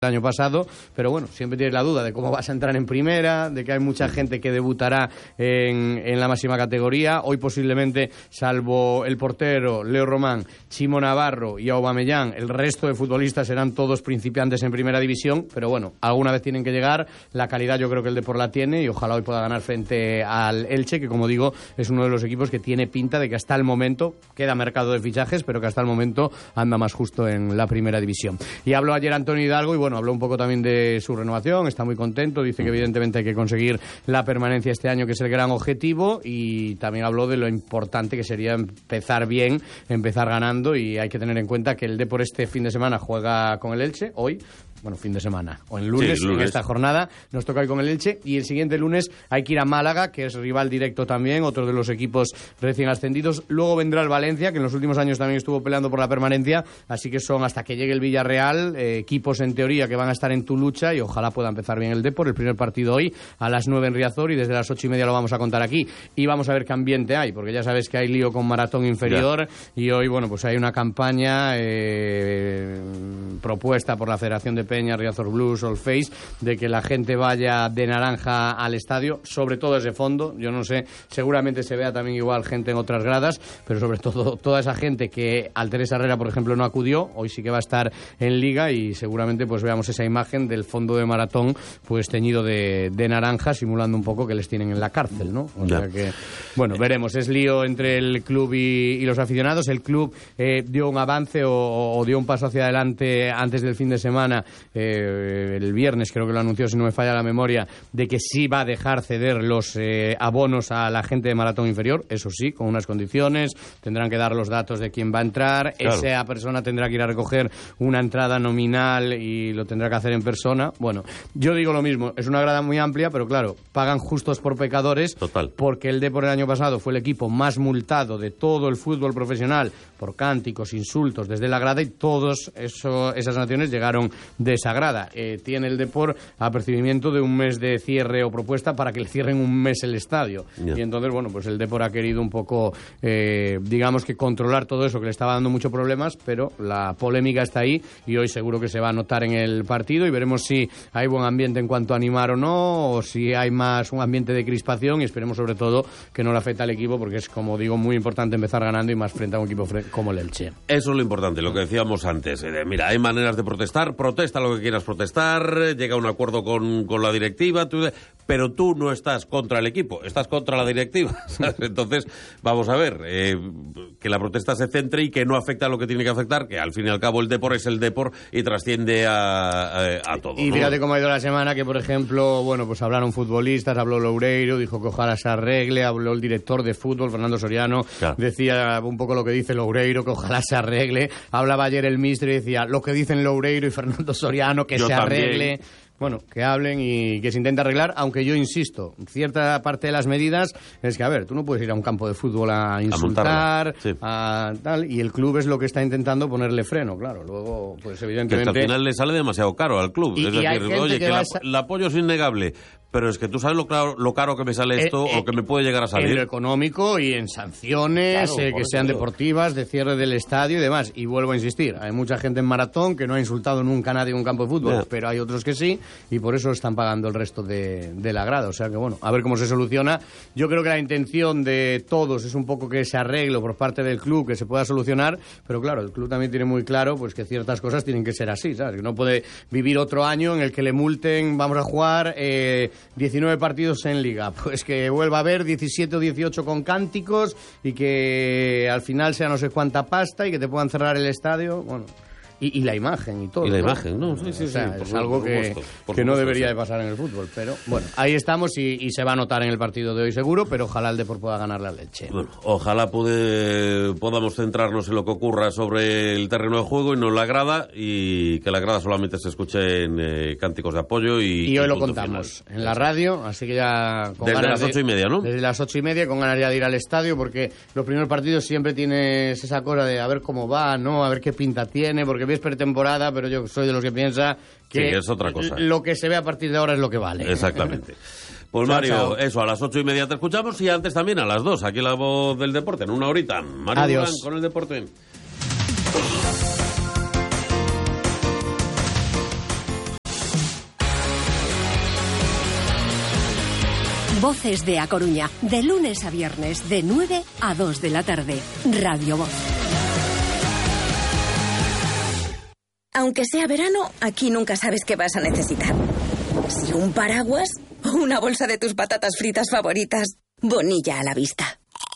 el año pasado, pero bueno, siempre tienes la duda de cómo vas a entrar en primera, de que hay mucha gente que debutará en la máxima categoría. Hoy posiblemente, salvo el portero Leo Román, Chimo Navarro y Aubameyang, el resto de futbolistas serán todos principiantes en primera división, pero bueno, alguna vez tienen que llegar. La calidad yo creo que el Depor la tiene y ojalá hoy pueda ganar frente al Elche, que como digo, es uno de los equipos que tiene pinta de que hasta el momento, queda mercado de fichajes, pero que hasta el momento anda más justo en la primera división. Y habló ayer Antonio Hidalgo y bueno, habló un poco también de su renovación, está muy contento, dice que evidentemente hay que conseguir la permanencia este año, que es el gran objetivo, y también habló de lo importante que sería empezar bien, empezar ganando, y hay que tener en cuenta que el Depor este fin de semana juega con el Elche, hoy, bueno, fin de semana, o en lunes, sí, en esta jornada, nos toca hoy con el Elche, y el siguiente lunes hay que ir a Málaga, que es rival directo también, otro de los equipos recién ascendidos. Luego vendrá el Valencia, que en los últimos años también estuvo peleando por la permanencia, así que son, hasta que llegue el Villarreal, equipos en teoría que van a estar en tu lucha, y ojalá pueda empezar bien el Depor. El primer partido hoy, a las 9 en Riazor, y desde las 8:30 lo vamos a contar aquí, y vamos a ver qué ambiente hay, porque ya sabes que hay lío con Maratón Inferior, y hoy, bueno, pues hay una campaña propuesta por la Federación de Peña, Riazor Blues, All Face, de que la gente vaya de naranja al estadio, sobre todo ese fondo. Yo no sé, seguramente se vea también igual gente en otras gradas, pero sobre todo toda esa gente que al Teresa Herrera, por ejemplo, no acudió, hoy sí que va a estar en Liga, y seguramente pues veamos esa imagen del fondo de Maratón pues teñido de naranja, simulando un poco que les tienen en la cárcel, ¿no? O sea que, bueno, veremos. Es lío entre el club y los aficionados. El club dio un avance o dio un paso hacia adelante antes del fin de semana, el viernes creo que lo anunció, si no me falla la memoria, de que sí va a dejar ceder los abonos a la gente de Maratón Inferior, eso sí, con unas condiciones. Tendrán que dar los datos de quién va a entrar, claro. Esa persona tendrá que ir a recoger una entrada nominal y lo tendrá que hacer en persona. Bueno, yo digo lo mismo, es una grada muy amplia, pero claro, pagan justos por pecadores. Total. Porque el Depor el año pasado fue el equipo más multado de todo el fútbol profesional por cánticos, insultos desde la grada, y todas esas sanciones llegaron de esa grada. Tiene el Depor apercibimiento de un mes de cierre o propuesta para que le cierren un mes el estadio. Yeah. Y entonces, bueno, pues el Depor ha querido un poco, digamos que controlar todo eso, que le estaba dando muchos problemas, pero la polémica está ahí, y hoy seguro que se va a notar en el partido, y veremos si hay buen ambiente en cuanto a animar o no, o si hay más un ambiente de crispación, y esperemos sobre todo que no le afecte al equipo, porque es, como digo, muy importante empezar ganando, y más frente a un equipo como el Elche. Eso es lo importante, lo que decíamos antes. Mira, hay maneras de protestar, protesta lo que quieras protestar, llega a un acuerdo con la directiva, pero tú no estás contra el equipo, estás contra la directiva, ¿sabes? Entonces, vamos a ver, que la protesta se centre y que no afecte a lo que tiene que afectar, que al fin y al cabo el Depor es el Depor y trasciende a todo. Y fíjate cómo ha ido la semana, que por ejemplo, bueno, pues hablaron futbolistas, habló Loureiro, dijo que ojalá se arregle, habló el director de fútbol, Fernando Soriano, claro. Decía un poco lo que dice Loureiro, que ojalá se arregle. Hablaba ayer el míster y decía lo que dicen Loureiro y Fernando Soriano, que yo se arregle. Bueno, que hablen y que se intente arreglar, aunque yo insisto, cierta parte de las medidas es que, a ver, tú no puedes ir a un campo de fútbol a insultar, sí. A tal, y el club es lo que está intentando ponerle freno, claro. Luego, pues evidentemente... Que al final le sale demasiado caro al club. Es decir, oye, que el apoyo es innegable, pero es que tú sabes lo caro que me sale esto o que me puede llegar a salir. En lo económico y en sanciones, claro, que sean deportivas, de cierre del estadio y demás. Y vuelvo a insistir, hay mucha gente en Maratón que no ha insultado nunca a nadie en un campo de fútbol, pero hay otros que sí, y por eso están pagando el resto de la grada. O sea que, bueno, a ver cómo se soluciona. Yo creo que la intención de todos es un poco que ese arreglo por parte del club, que se pueda solucionar, pero claro, el club también tiene muy claro pues que ciertas cosas tienen que ser así, ¿sabes? Que no puede vivir otro año en el que le multen, vamos a jugar 19 partidos en Liga, pues que vuelva a haber 17 o 18 con cánticos, y que al final sea no sé cuánta pasta, y que te puedan cerrar el estadio, bueno... Y la imagen y todo. Y la imagen, ¿no? Sí, o sea, es algo que no debería de pasar en el fútbol. Pero bueno, ahí estamos, y se va a notar en el partido de hoy seguro, pero ojalá el Depor pueda ganar la Elche. Bueno, ojalá podamos centrarnos en lo que ocurra sobre el terreno de juego y no en la grada, y que la grada solamente se escuche en cánticos de apoyo. Y hoy lo contamos final en la radio, así que ya... Desde las 8:30, ¿no? Desde las 8:30, con ganas ya de ir al estadio, porque los primeros partidos siempre tienes esa cosa de a ver cómo va, ¿no? A ver qué pinta tiene, porque es pretemporada, pero yo soy de los que piensa que sí, es otra cosa. Lo que se ve a partir de ahora es lo que vale. Exactamente. Pues chao, Mario, chao. Eso, a las 8:30 te escuchamos, y antes también a las 2, aquí en La Voz del Deporte, en una horita. Mario Adiós. Durán con el deporte. Voces de A Coruña, de lunes a viernes, de 9 a 2 de la tarde. Radio Voz. Aunque sea verano, aquí nunca sabes qué vas a necesitar. Si un paraguas o una bolsa de tus patatas fritas favoritas. Bonilla a la vista.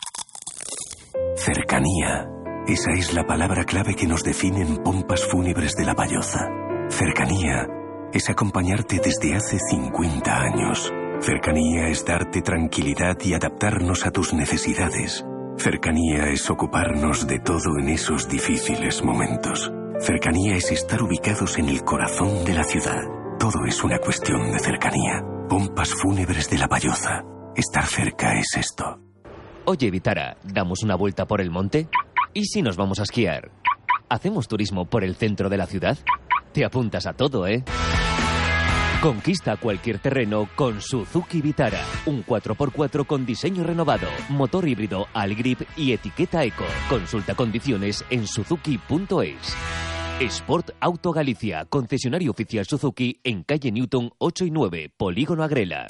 Cercanía. Esa es la palabra clave que nos define en Pompas Fúnebres de La Valloza. Cercanía es acompañarte desde hace 50 años. Cercanía es darte tranquilidad y adaptarnos a tus necesidades. Cercanía es ocuparnos de todo en esos difíciles momentos. Cercanía es estar ubicados en el corazón de la ciudad. Todo es una cuestión de cercanía. Pompas Fúnebres de La Valloza. Estar cerca es esto. Oye, Vitara, ¿damos una vuelta por el monte? ¿Y si nos vamos a esquiar? ¿Hacemos turismo por el centro de la ciudad? Te apuntas a todo, ¿eh? Conquista cualquier terreno con Suzuki Vitara. Un 4x4 con diseño renovado, motor híbrido Allgrip y etiqueta Eco. Consulta condiciones en suzuki.es. Sport Auto Galicia, concesionario oficial Suzuki en calle Newton 8 y 9, Polígono Agrela.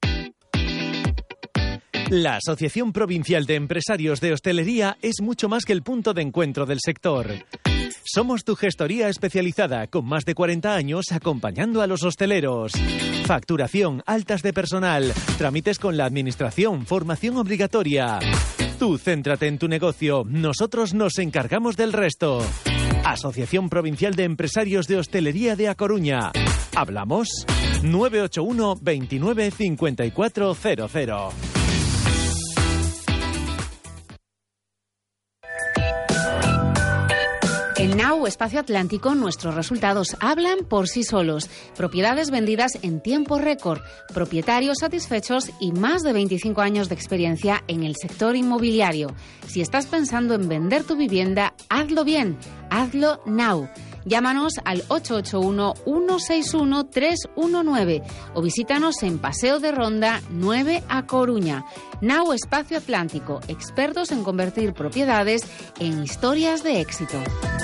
La Asociación Provincial de Empresarios de Hostelería es mucho más que el punto de encuentro del sector. Somos tu gestoría especializada, con más de 40 años acompañando a los hosteleros. Facturación, altas de personal, trámites con la administración, formación obligatoria. Tú céntrate en tu negocio, nosotros nos encargamos del resto. Asociación Provincial de Empresarios de Hostelería de A Coruña. ¿Hablamos? 981 29 5400. En Now Espacio Atlántico nuestros resultados hablan por sí solos. Propiedades vendidas en tiempo récord, propietarios satisfechos y más de 25 años de experiencia en el sector inmobiliario. Si estás pensando en vender tu vivienda, hazlo bien, hazlo Now. Llámanos al 881-161-319 o visítanos en Paseo de Ronda 9 a Coruña. Now Espacio Atlántico, expertos en convertir propiedades en historias de éxito.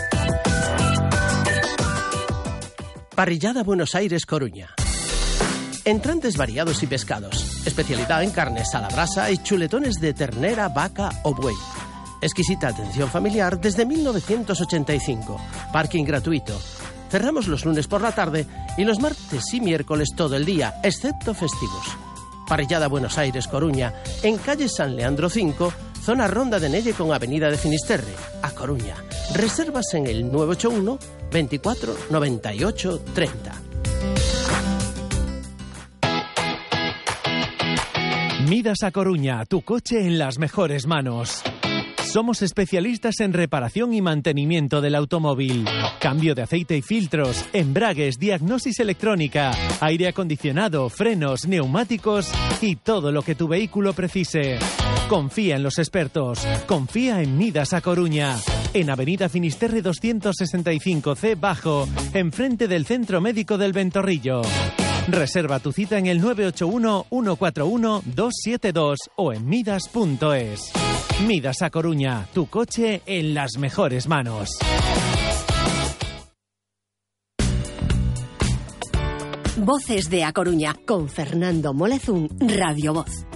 Parrillada Buenos Aires Coruña. Entrantes variados y pescados. Especialidad en carnes a la brasa y chuletones de ternera, vaca o buey. Exquisita atención familiar desde 1985. Parking gratuito. Cerramos los lunes por la tarde y los martes y miércoles todo el día, excepto festivos. Parrillada Buenos Aires Coruña, en calle San Leandro 5, zona Ronda de Nelle con avenida de Finisterre, A Coruña. Reservas en el 981 24 98 30. Midas A Coruña, tu coche en las mejores manos. Somos especialistas en reparación y mantenimiento del automóvil. Cambio de aceite y filtros, embragues, diagnosis electrónica, aire acondicionado, frenos, neumáticos y todo lo que tu vehículo precise. Confía en los expertos. Confía en Midas A Coruña. En Avenida Finisterre 265C Bajo, enfrente del Centro Médico del Ventorrillo. Reserva tu cita en el 981-141-272 o en midas.es. Midas A Coruña, tu coche en las mejores manos. Voces de A Coruña, con Fernando Molezún, Radio Voz.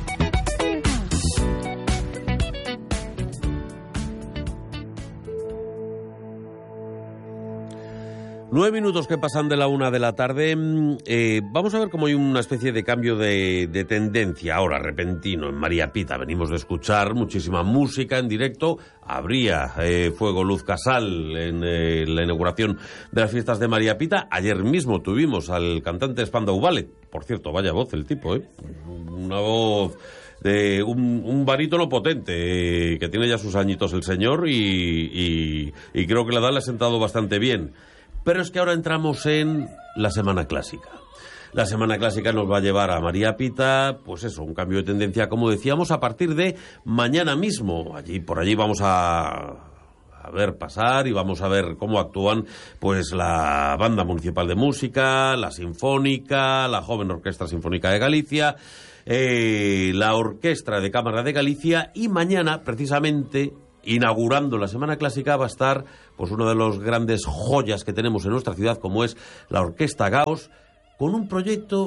Nueve minutos que pasan de la 1 de la tarde. Vamos a ver cómo hay una especie de cambio de tendencia ahora, repentino, en María Pita. Venimos de escuchar muchísima música en directo. Habría Fuego Luz Casal en la inauguración de las fiestas de María Pita. Ayer mismo tuvimos al cantante Spandau Ballet. Por cierto, vaya voz el tipo, ¿eh? Una voz de un barítono potente, que tiene ya sus añitos el señor y creo que la edad le ha sentado bastante bien. Pero es que ahora entramos en la Semana Clásica. La Semana Clásica nos va a llevar a María Pita, pues eso, un cambio de tendencia, como decíamos, a partir de mañana mismo. Por allí vamos a ver pasar y vamos a ver cómo actúan pues la Banda Municipal de Música, la Sinfónica, la Joven Orquesta Sinfónica de Galicia, la Orquestra de Cámara de Galicia, y mañana, precisamente, inaugurando la Semana Clásica, va a estar pues una de las grandes joyas que tenemos en nuestra ciudad, como es la Orquesta Gauss, con un proyecto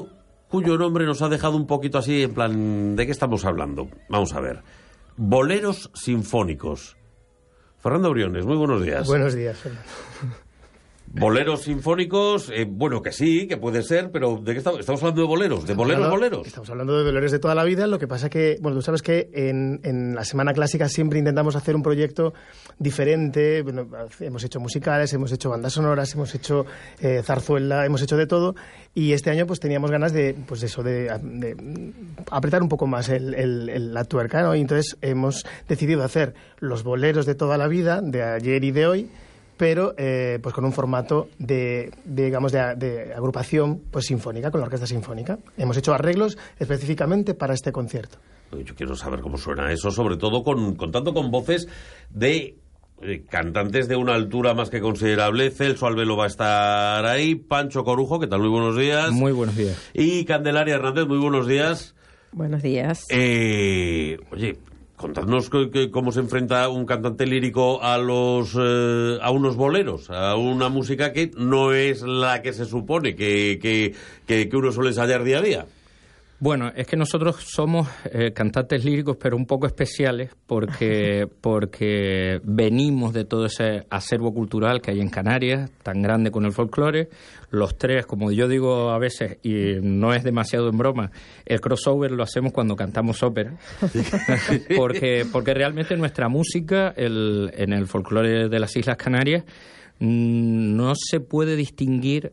cuyo nombre nos ha dejado un poquito así, en plan, ¿de qué estamos hablando? Vamos a ver. Boleros sinfónicos. Fernando Briones, muy buenos días. Buenos días, Fernando. Boleros sinfónicos, bueno, que sí, que puede ser, pero ¿de qué estamos hablando? ¿De boleros? ¿De boleros? Estamos hablando de boleros de toda la vida. Lo que pasa que, bueno, tú sabes que en la Semana Clásica siempre intentamos hacer un proyecto diferente. Bueno, hemos hecho musicales, hemos hecho bandas sonoras, hemos hecho zarzuela, hemos hecho de todo. Y este año pues teníamos ganas de apretar un poco más la tuerca, ¿no? Y entonces hemos decidido hacer los boleros de toda la vida, de ayer y de hoy, pero pues con un formato de agrupación pues sinfónica, con la orquesta sinfónica. Hemos hecho arreglos específicamente para este concierto. Yo quiero saber cómo suena eso, sobre todo contando con voces de cantantes de una altura más que considerable. Celso Albelo va a estar ahí, Pancho Corujo, ¿qué tal? Muy buenos días. Muy buenos días. Y Candelaria Hernández, muy buenos días. Buenos días. Oye, contadnos cómo se enfrenta un cantante lírico a unos boleros, a una música que no es la que se supone que uno suele ensayar día a día. Bueno, es que nosotros somos cantantes líricos, pero un poco especiales, porque venimos de todo ese acervo cultural que hay en Canarias, tan grande con el folclore. Los tres, como yo digo a veces, y no es demasiado en broma, el crossover lo hacemos cuando cantamos ópera, porque realmente nuestra música en el folclore de las Islas Canarias no se puede distinguir,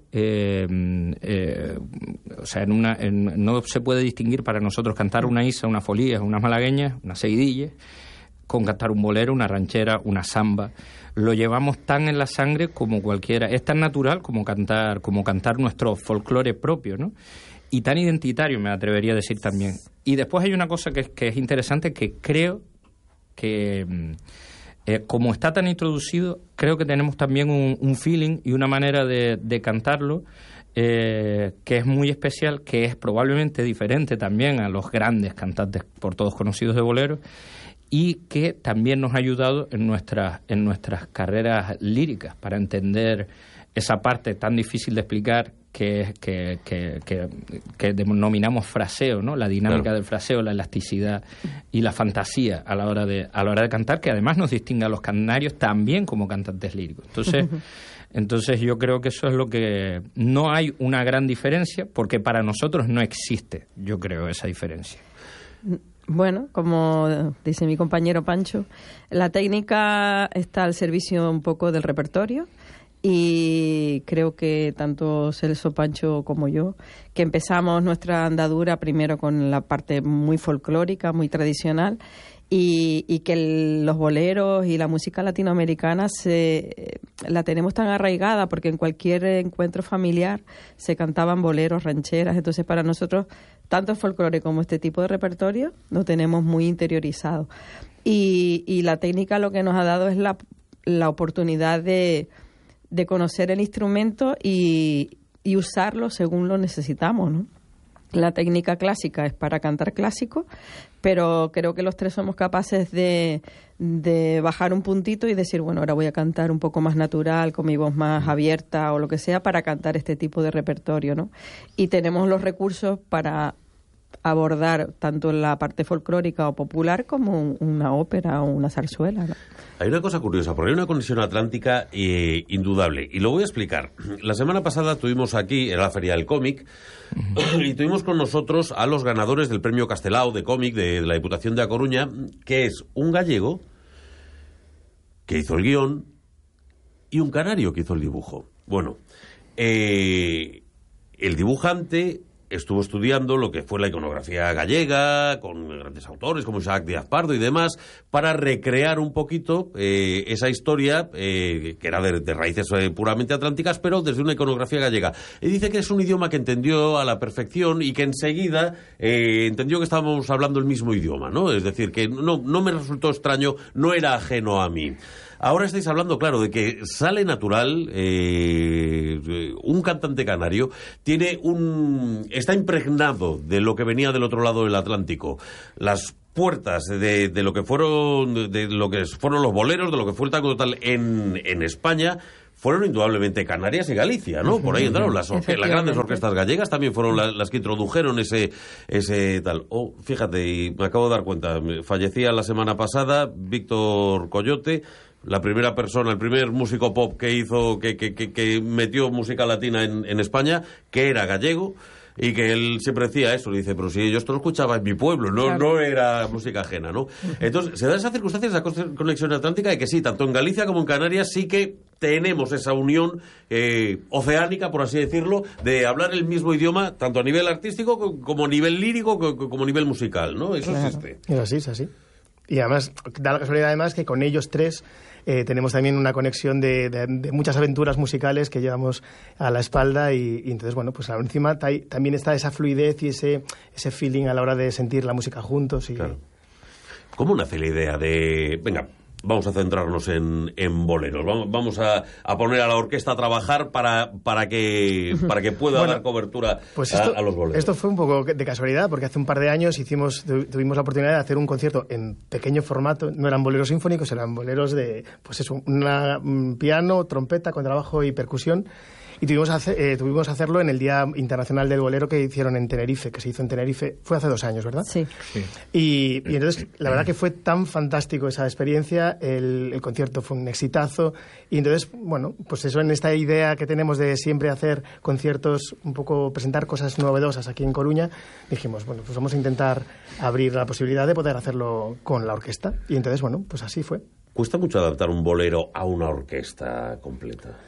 no se puede distinguir para nosotros cantar una isa, una folía, una malagueña, una seguidilla, con cantar un bolero, una ranchera, una samba. Lo llevamos tan en la sangre como cualquiera. Es tan natural como cantar nuestro folclore propio, ¿no? Y tan identitario, me atrevería a decir también. Y después hay una cosa que es interesante, que creo que como está tan introducido, creo que tenemos también un feeling y una manera de cantarlo que es muy especial, que es probablemente diferente también a los grandes cantantes por todos conocidos de bolero, y que también nos ha ayudado en nuestras carreras líricas para entender esa parte tan difícil de explicar que denominamos fraseo, ¿no? La dinámica del fraseo, la elasticidad y la fantasía a la hora de cantar, que además nos distingue a los canarios también como cantantes líricos. Entonces yo creo que eso es lo que... No hay una gran diferencia, porque para nosotros no existe, yo creo, esa diferencia. Bueno, como dice mi compañero Pancho, la técnica está al servicio un poco del repertorio. Y creo que tanto Celso, Pancho como yo, que empezamos nuestra andadura primero con la parte muy folclórica, muy tradicional, y que los boleros y la música latinoamericana la tenemos tan arraigada, porque en cualquier encuentro familiar se cantaban boleros, rancheras. Entonces para nosotros tanto el folclore como este tipo de repertorio lo tenemos muy interiorizado, y la técnica lo que nos ha dado es la oportunidad de conocer el instrumento y usarlo según lo necesitamos, ¿no? La técnica clásica es para cantar clásico, pero creo que los tres somos capaces de bajar un puntito y decir, bueno, ahora voy a cantar un poco más natural, con mi voz más abierta o lo que sea, para cantar este tipo de repertorio, ¿no? Y tenemos los recursos para abordar tanto la parte folclórica o popular como una ópera o una zarzuela, ¿no? Hay una cosa curiosa, porque hay una conexión atlántica indudable, y lo voy a explicar. La semana pasada tuvimos aquí, en la Feria del Cómic, y tuvimos con nosotros a los ganadores del Premio Castelao de cómic de la Diputación de A Coruña, que es un gallego que hizo el guión y un canario que hizo el dibujo. Bueno, el dibujante estuvo estudiando lo que fue la iconografía gallega, con grandes autores como Isaac Díaz Pardo y demás, para recrear un poquito esa historia que era de raíces puramente atlánticas, pero desde una iconografía gallega. Y dice que es un idioma que entendió a la perfección y que enseguida entendió que estábamos hablando el mismo idioma, ¿no? Es decir, que no me resultó extraño, no era ajeno a mí. Ahora estáis hablando, claro, de que sale natural, un cantante canario está impregnado de lo que venía del otro lado del Atlántico. Las puertas de lo que fueron los boleros, de lo que fue el tango total en España, fueron indudablemente Canarias y Galicia, ¿no? Por ahí entraron las grandes orquestas gallegas, también fueron las que introdujeron ese tal. Oh, fíjate, y me acabo de dar cuenta, fallecía la semana pasada Víctor Coyote, la primera persona, el primer músico pop que hizo, que metió música latina en España, que era gallego. Y que él siempre decía eso, le dice, pero si yo esto lo escuchaba en mi pueblo, no era música ajena, ¿no? Entonces, se da esa circunstancia, esa conexión atlántica, de que sí, tanto en Galicia como en Canarias sí que tenemos esa unión oceánica, por así decirlo, de hablar el mismo idioma, tanto a nivel artístico como a nivel lírico, como a nivel musical, ¿no? Eso existe. Es así. Y además, da la casualidad además que con ellos tres tenemos también una conexión de muchas aventuras musicales que llevamos a la espalda y entonces, bueno, pues encima también está esa fluidez y ese feeling a la hora de sentir la música juntos. Claro. ¿Cómo nace la idea de, venga, vamos a centrarnos en boleros, vamos a poner a la orquesta a trabajar para que pueda dar cobertura pues a los boleros? Esto fue un poco de casualidad, porque hace un par de años tuvimos la oportunidad de hacer un concierto en pequeño formato. No eran boleros sinfónicos, eran boleros de, pues eso, un piano, trompeta, contrabajo y percusión. Y tuvimos hacerlo en el Día Internacional del Bolero que hicieron en Tenerife, que se hizo en Tenerife, fue hace 2 años, ¿verdad? Sí. Y entonces, la verdad que fue tan fantástico esa experiencia, el concierto fue un exitazo, y entonces, bueno, pues eso, en esta idea que tenemos de siempre hacer conciertos, un poco presentar cosas novedosas aquí en Coruña, dijimos, bueno, pues vamos a intentar abrir la posibilidad de poder hacerlo con la orquesta, y entonces, bueno, pues así fue. ¿Cuesta mucho adaptar un bolero a una orquesta completa?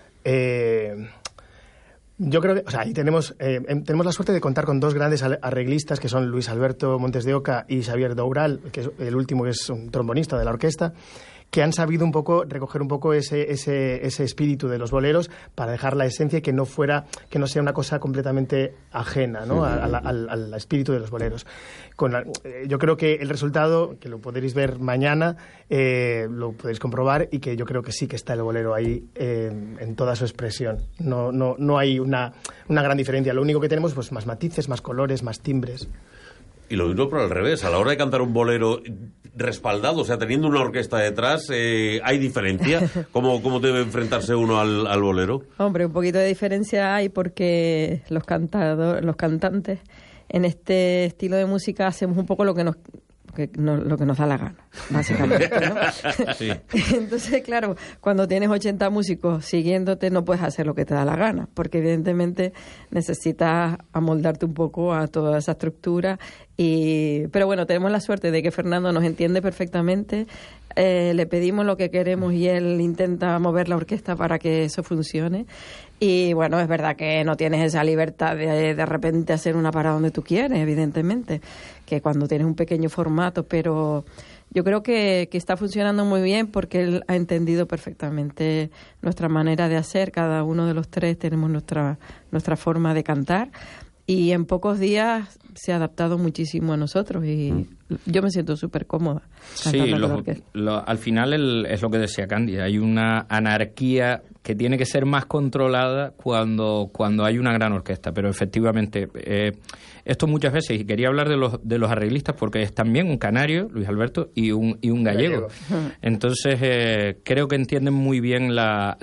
Yo creo que, o sea, ahí tenemos la suerte de contar con 2 grandes arreglistas, que son Luis Alberto Montes de Oca y Xavier Doural, que es el último, que es un trombonista de la orquesta, que han sabido un poco recoger un poco ese espíritu de los boleros para dejar la esencia y que no sea una cosa completamente ajena, ¿no? al espíritu de los boleros. Yo creo que el resultado, que lo podréis ver mañana, lo podéis comprobar, y que yo creo que sí que está el bolero ahí en toda su expresión. No hay una gran diferencia. Lo único que tenemos, pues, más matices, más colores, más timbres. Y lo mismo pero al revés, a la hora de cantar un bolero respaldado, o sea, teniendo una orquesta detrás, ¿hay diferencia? ¿Cómo debe enfrentarse uno al bolero? Hombre, un poquito de diferencia hay, porque los cantantes en este estilo de música hacemos un poco lo que nos da la gana, básicamente, ¿no? Sí. Entonces, claro, cuando tienes 80 músicos siguiéndote, no puedes hacer lo que te da la gana, porque evidentemente necesitas amoldarte un poco a toda esa estructura. Pero bueno, tenemos la suerte de que Fernando nos entiende perfectamente, le pedimos lo que queremos y él intenta mover la orquesta para que eso funcione. Y bueno, es verdad que no tienes esa libertad de repente hacer una parada donde tú quieres, evidentemente, que cuando tienes un pequeño formato, pero yo creo que está funcionando muy bien, porque él ha entendido perfectamente nuestra manera de hacer. Cada uno de los 3 tenemos nuestra forma de cantar, y en pocos días se ha adaptado muchísimo a nosotros, y yo me siento súper cómoda cantando con la orquesta. Al final es lo que decía Candy, hay una anarquía que tiene que ser más controlada cuando hay una gran orquesta, pero efectivamente esto muchas veces, y quería hablar de los arreglistas, porque es también un canario, Luis Alberto, y un gallego. Entonces creo que entienden muy bien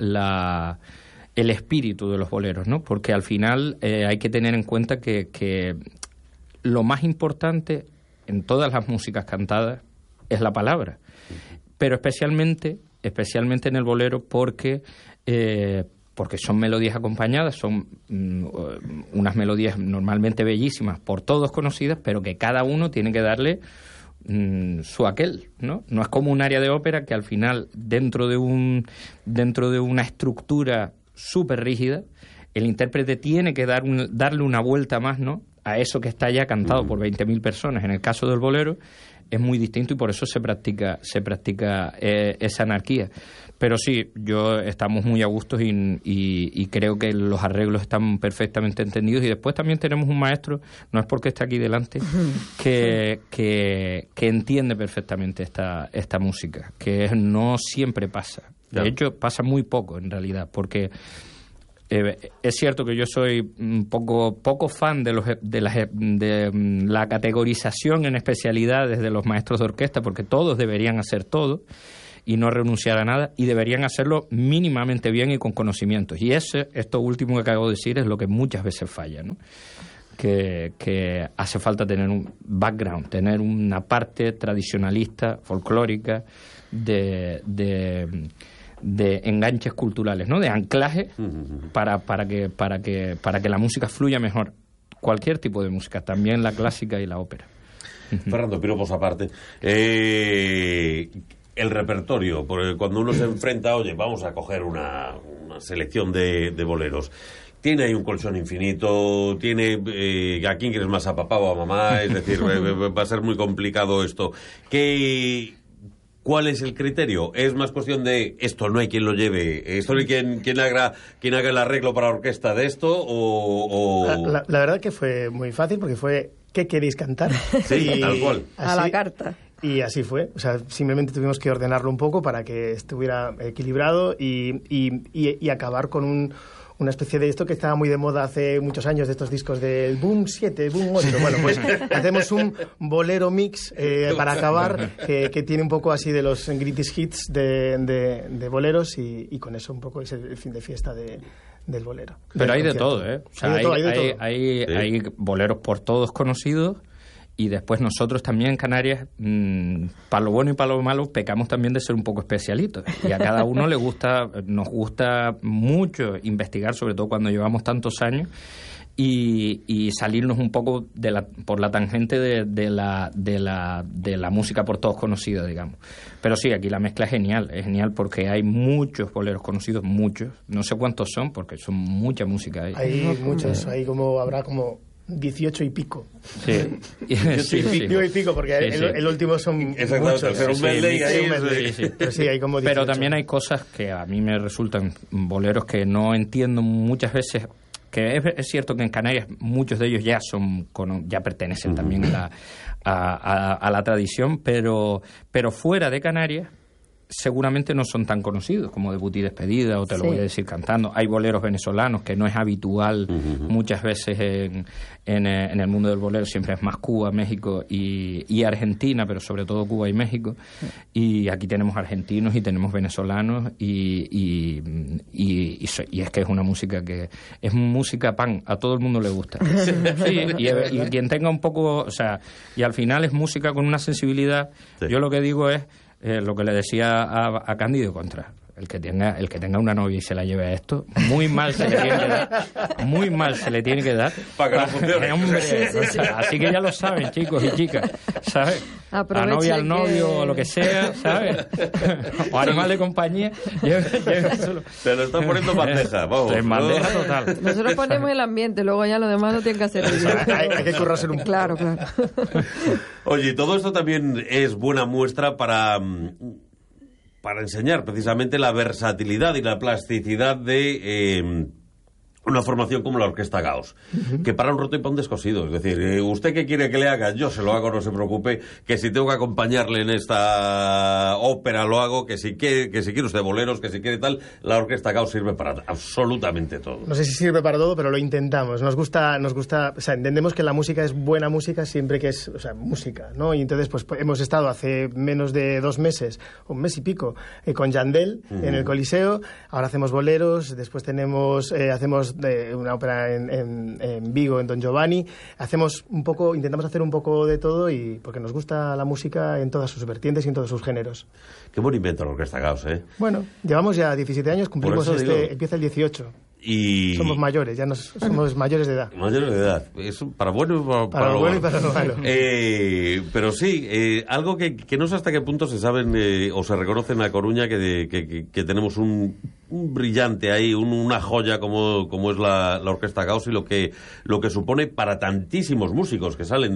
el espíritu de los boleros, ¿no? Porque al final hay que tener en cuenta que lo más importante en todas las músicas cantadas es la palabra, pero especialmente en el bolero, porque son melodías acompañadas, son unas melodías normalmente bellísimas, por todos conocidas, pero que cada uno tiene que darle su aquel, ¿no? No es como un área de ópera que al final, dentro de una estructura súper rígida, el intérprete tiene que darle una vuelta más, ¿no?, a eso que está ya cantado por 20.000 personas. En el caso del bolero es muy distinto, y por eso se practica esa anarquía. Pero sí, estamos muy a gusto, y creo que los arreglos están perfectamente entendidos. Y después también tenemos un maestro, no es porque esté aquí delante, que entiende perfectamente esta música, que no siempre pasa. De hecho, pasa muy poco en realidad, porque es cierto que yo soy un poco fan de la categorización en especialidades de los maestros de orquesta, porque todos deberían hacer todo, y no renunciar a nada, y deberían hacerlo mínimamente bien y con conocimientos. Y esto último que acabo de decir es lo que muchas veces falla, ¿no? Que hace falta tener un background, tener una parte tradicionalista, folclórica, de enganches culturales, ¿no? De anclaje para que la música fluya mejor. Cualquier tipo de música, también la clásica y la ópera. Fernando, piropos aparte. El repertorio, porque cuando uno se enfrenta, oye, vamos a coger una selección de boleros. Tiene ahí un colchón infinito, tiene a quién quieres más, a papá o a mamá, es decir, va a ser muy complicado esto. ¿Cuál es el criterio? ¿Es más cuestión de esto no hay quien lo lleve, esto no hay quien haga el arreglo para la orquesta de esto o...? La verdad que fue muy fácil porque fue ¿qué queréis cantar? Sí, tal cual. A la carta. Y así fue, o sea, simplemente tuvimos que ordenarlo un poco para que estuviera equilibrado y acabar con una especie de esto que estaba muy de moda hace muchos años, de estos discos del Boom 7, Boom 8. Bueno, pues hacemos un bolero mix para acabar que tiene un poco así de los greatest hits de boleros y con eso un poco es el fin de fiesta del bolero. Pero hay de todo, ¿eh? O sea, hay boleros por todos conocidos. Y después nosotros también en Canarias, para lo bueno y para lo malo, pecamos también de ser un poco especialitos. Y a cada uno nos gusta mucho investigar, sobre todo cuando llevamos tantos años, y salirnos un poco por la tangente de la música por todos conocida, digamos. Pero sí, aquí la mezcla es genial porque hay muchos boleros conocidos, muchos. No sé cuántos son, porque son mucha música ahí. Hay muchos, habrá como 18 y pico. Sí. Digo y pico porque el último son muchos. Pero sí, hay como 18. Pero también hay cosas que a mí me resultan boleros que no entiendo muchas veces, que es cierto que en Canarias muchos de ellos ya pertenecen también a la tradición, pero fuera de Canarias seguramente no son tan conocidos como Debut y Despedida, o te lo voy a decir cantando. Hay boleros venezolanos que no es habitual muchas veces en el mundo del bolero, siempre es más Cuba, México y Argentina, pero sobre todo Cuba y México. Y aquí tenemos argentinos y tenemos venezolanos y es que es una música que es música pan, a todo el mundo le gusta. Y quien tenga un poco, o sea, y al final es música con una sensibilidad. Yo lo que digo es lo que le decía a Cándido Contra, el que tenga una novia y se la lleve a esto, muy mal se le tiene que dar para que no funcione. Hombre, así que ya lo saben, chicos y chicas, ¿sabes? La novia al novio o lo que sea, ¿sabes? O animal de compañía. Se lo están poniendo en bandeja, vamos. En bandeja total. Nosotros ponemos el ambiente, luego ya lo demás no tienen que hacer. Hay que currarse un... Claro. Oye, todo esto también es buena muestra para enseñar precisamente la versatilidad y la plasticidad de una formación como la Orquesta Gauss, que para un roto y para un descosido. Es decir, ¿usted qué quiere que le haga? Yo se lo hago, no se preocupe, que si tengo que acompañarle en esta ópera lo hago, que si quiere usted boleros, que si quiere tal, la Orquesta Gauss sirve para absolutamente todo. No sé si sirve para todo, pero lo intentamos. Nos gusta, o sea, entendemos que la música es buena música siempre que es, o sea, música, ¿no? Y entonces pues hemos estado hace menos de 2 meses, un mes y pico, con Yandel en el Coliseo. Ahora hacemos boleros, después hacemos una ópera en Vigo, en Don Giovanni. Intentamos hacer un poco de todo, y porque nos gusta la música en todas sus vertientes y en todos sus géneros. Qué buen invento la Orquesta Gauss, ¿eh? Bueno, llevamos ya 17 años, cumplimos empieza el 18. Y somos mayores, somos mayores de edad. Mayores de edad. Es para bueno y para lo bueno y para lo malo. Pero sí, algo que no sé hasta qué punto se saben o se reconoce en La Coruña, que tenemos un brillante ahí, una joya como es la Orquesta Gauss, y lo que supone para tantísimos músicos que salen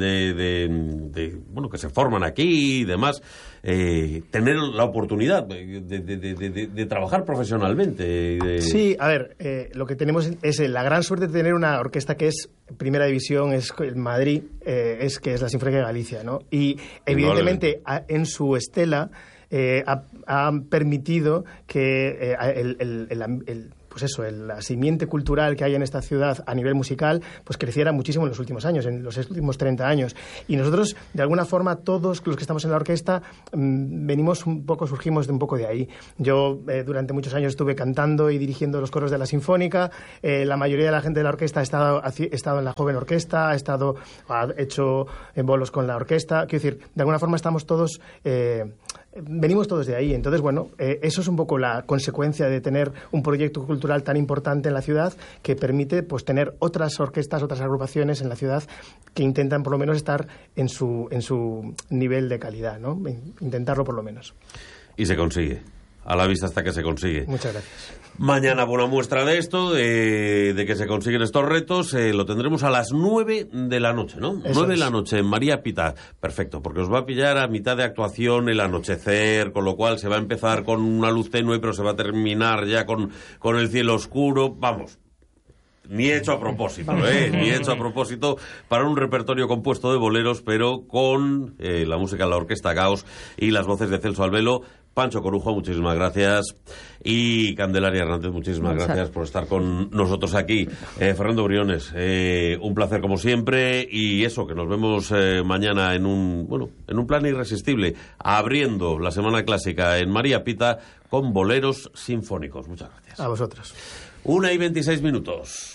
que se forman aquí y demás, tener la oportunidad de trabajar profesionalmente. Sí, a ver, lo que tenemos es la gran suerte de tener una orquesta que es primera división, es el Madrid, que es la Sinfónica de Galicia, ¿no? Y evidentemente en su estela ha permitido que pues eso, la simiente cultural que hay en esta ciudad a nivel musical, pues creciera muchísimo en los últimos años, en los últimos 30 años. Y nosotros, de alguna forma, todos los que estamos en la orquesta, surgimos de un poco de ahí. Yo durante muchos años estuve cantando y dirigiendo los coros de la Sinfónica. La mayoría de la gente de la orquesta ha estado en la joven orquesta, ha hecho bolos con la orquesta. Quiero decir, de alguna forma estamos todos... venimos todos de ahí. Entonces, bueno, eso es un poco la consecuencia de tener un proyecto cultural tan importante en la ciudad, que permite pues tener otras orquestas, otras agrupaciones en la ciudad que intentan por lo menos estar en su nivel de calidad, ¿no? Intentarlo por lo menos. Y se consigue. A la vista hasta que se consigue. Muchas gracias. Mañana, buena muestra de esto, de que se consiguen estos retos, lo tendremos a las 9 de la noche, ¿no? Eso 9 de la noche en María Pita. Perfecto, porque os va a pillar a mitad de actuación el anochecer, con lo cual se va a empezar con una luz tenue, pero se va a terminar ya con el cielo oscuro. Vamos. Ni hecho a propósito, ni hecho a propósito para un repertorio compuesto de boleros, pero con la música de la Orquesta Caos y las voces de Celso Albelo. Pancho Corujo, muchísimas gracias. Y Candelaria Hernández, muchísimas gracias por estar con nosotros aquí. Fernando Briones, un placer como siempre. Y eso, que nos vemos mañana en un plan irresistible, abriendo la Semana Clásica en María Pita con boleros sinfónicos. Muchas gracias. A vosotros. 1:26.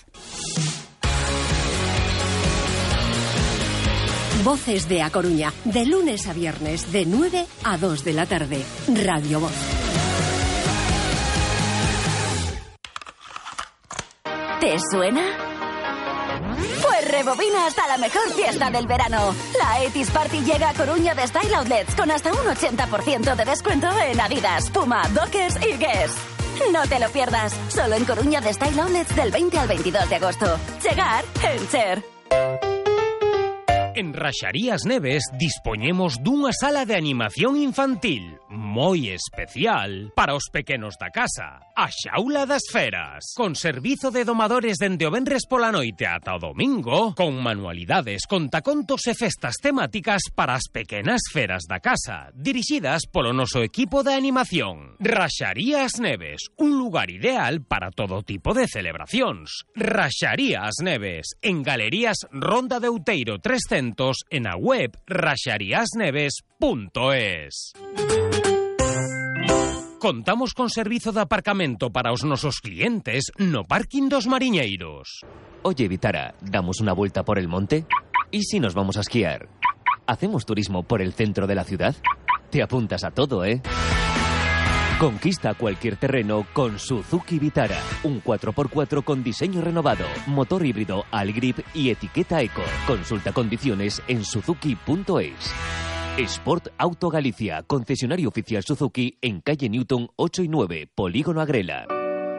Voces de A Coruña, de lunes a viernes, de 9 a 2 de la tarde. Radio Voz. ¿Te suena? Pues rebobina hasta la mejor fiesta del verano. La Etis Party llega a Coruña de Style Outlets con hasta un 80% de descuento en Adidas, Puma, Dockers y Guess. No te lo pierdas, solo en Coruña de Style Outlets del 20 al 22 de agosto. Chegar en Cher. En Raxarías Neves dispoñemos dunha sala de animación infantil moi especial para os pequenos da casa. A Xaula das Feras, con servizo de domadores dende o venres pola noite ata o domingo, con manualidades, contacontos e festas temáticas para as pequenas feras da casa, dirixidas polo noso equipo de animación. Raxarías Neves, un lugar ideal para todo tipo de celebracións. Raxarías Neves, en Galerías Ronda de Outeiro 300, en a web raxariasneves.es. Contamos con servizo de aparcamento para os nosos clientes no parking dos Mariñeiros. Oye, Vitara, ¿damos una vuelta por el monte? ¿Y si nos vamos a esquiar? ¿Hacemos turismo por el centro de la ciudad? Te apuntas a todo, ¿eh? Conquista cualquier terreno con Suzuki Vitara. Un 4x4 con diseño renovado, motor híbrido Algrip y etiqueta Eco. Consulta condiciones en suzuki.es. Sport Auto Galicia, concesionario oficial Suzuki en calle Newton 8 y 9, Polígono Agrela.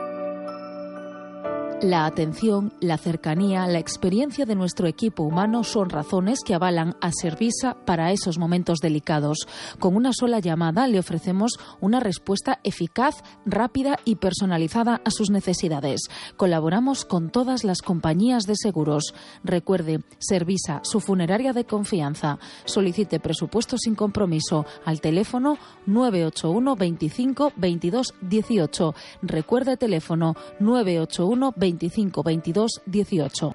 La atención, la cercanía, la experiencia de nuestro equipo humano son razones que avalan a Servisa para esos momentos delicados. Con una sola llamada le ofrecemos una respuesta eficaz, rápida y personalizada a sus necesidades. Colaboramos con todas las compañías de seguros. Recuerde, Servisa, su funeraria de confianza. Solicite presupuesto sin compromiso al teléfono 981 25 22 18. Recuerde teléfono 981 25 22 18.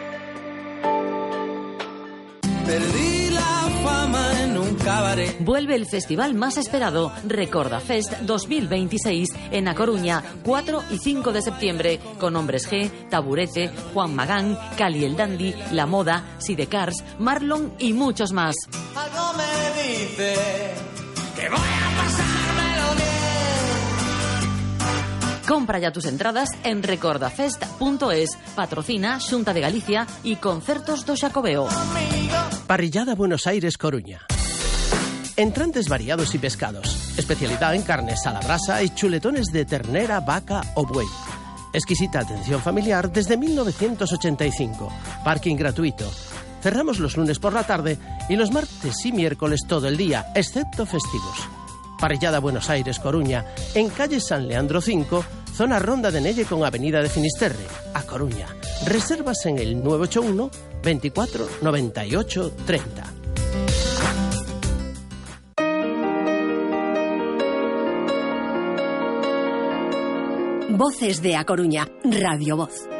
Perdí la fama en un cabaret. Vuelve el festival más esperado, Recorda Fest 2026, en A Coruña, 4 y 5 de septiembre, con Hombres G, Taburete, Juan Magán, Cali el Dandy, La Moda, Sidecars, Marlon y muchos más. Algo me dice que voy a pasármelo bien. Compra ya tus entradas en recordafest.es. Patrocina Xunta de Galicia y Concertos do Xacobeo. Parrillada Buenos Aires Coruña. Entrantes variados y pescados. Especialidad en carnes a la brasa y chuletones de ternera, vaca o buey. Exquisita atención familiar desde 1985. Parking gratuito. Cerramos los lunes por la tarde y los martes y miércoles todo el día, excepto festivos. Parrillada Buenos Aires Coruña, en calle San Leandro 5, zona Ronda de Nelle con avenida de Finisterre, A Coruña. Reservas en el 981 24 98 30. Voces de A Coruña, Radio Voz.